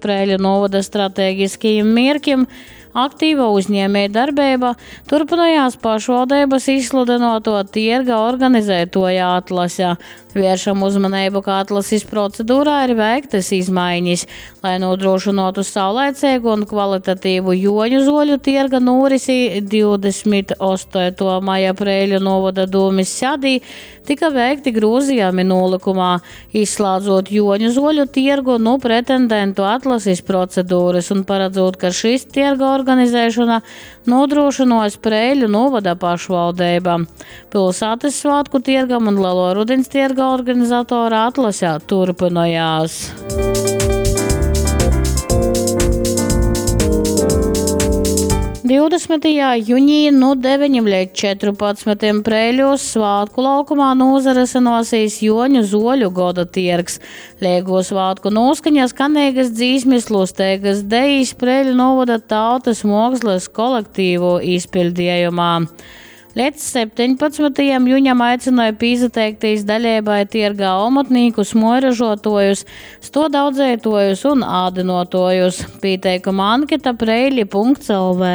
Preiļu novada strateģiskajiem mērķiem aktīva uzņēmēja darbība turpinājās pašvaldības izsludinoto tirga organizētoja atlasē. Vēršam uzmanību, ka atlases procedūrā ir veiktas izmaiņas, lai nodrošinātu saulaicīgu un kvalitatīvu joņu zoļu tirga norisi 28. maija Preiļu novada dūmis sēdī tika veikti grozījumi nolikumā, izslēdzot joņu zoļu tirgu no pretendentu atlases procedūras un paredzot, ka šis tirga organizēšana nodrošinos Preiļu novada pašvaldība. Pilsētas svātku tirgam un Lielo rudens tirga organizatora atlasē turpinājās. Jūnijā no 9 līdz 14 Preiļos svātku laukumā nozarasinosies joņu zoļu goda tirgs. Liego svātku noskaņas skanīgas dzīsmis, lusteigas dejas Preiļu novada tautas mākslas kolektīvu izpildījumā. Līdz 17. jūņam aicināja pīzateikties daļībai tirgā omatnīkus, moiražotojus, stodaudzētojus un ādinotojus. Pīteikuma anketa preili.lv.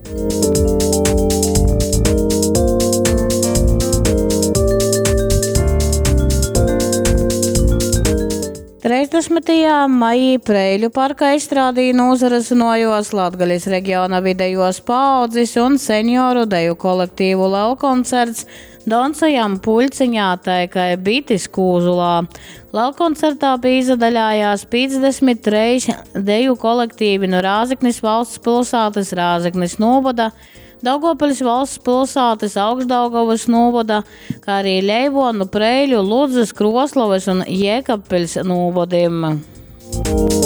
30. maijā Preiļu parkā izstrādīja nozarasinojos Latgaļas reģiona vidējos paaudzes un senioru deju kolektīvu Lelkoncerts Doncajam Puļciņā taikai Bitis Kūzulā. Lelkoncertā pīzadaļājās 53 deju kolektīvi no Rāzeknis valsts pilsētas Rāzeknis novada, Daugavpils valsts pilsētas Augšdaugavas novada, kā arī Leivonu, Preiļu, Ludzas, Kroslavas un Jēkabpils novadiem.